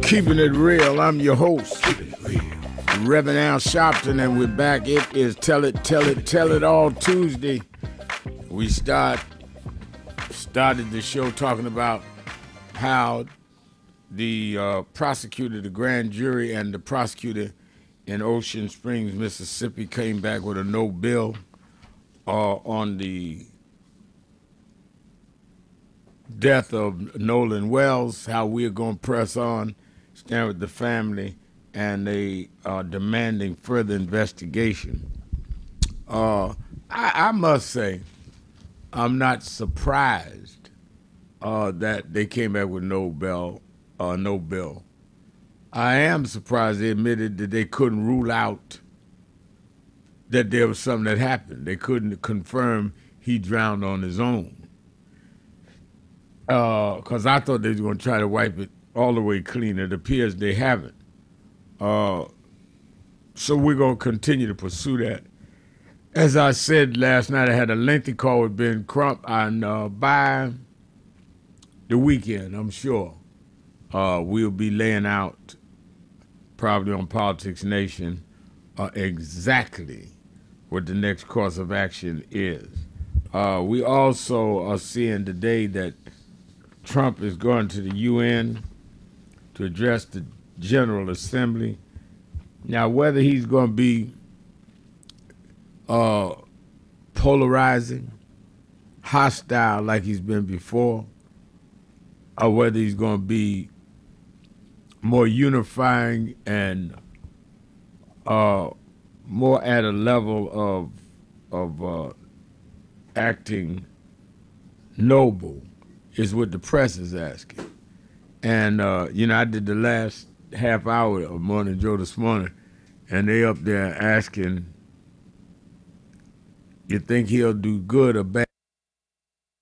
Keeping it real. I'm your host, Reverend Al Sharpton, and we're back. It is Tell It All Tuesday. We started the show talking about how the prosecutor, the grand jury, and the prosecutor in Ocean Springs, Mississippi, came back with a no bill on the death of Nolan Wells, how we're going to press on, stand with the family, and they are demanding further investigation. I must say, I'm not surprised that they came back with no bill. I am surprised they admitted that they couldn't rule out that there was something that happened. They couldn't confirm he drowned on his own. Because I thought they were going to try to wipe it all the way clean. It appears they haven't. So we're going to continue to pursue that. As I said last night, I had a lengthy call with Ben Crump, and by the weekend, I'm sure, we'll be laying out, probably on Politics Nation, exactly what the next course of action is. We also are seeing today that Trump is going to the UN to address the General Assembly. Now, whether he's going to be polarizing, hostile like he's been before, or whether he's going to be more unifying and more at a level of acting noble, is what the press is asking. And, I did the last half hour of Morning Joe this morning, and they up there asking, you think he'll do good or bad?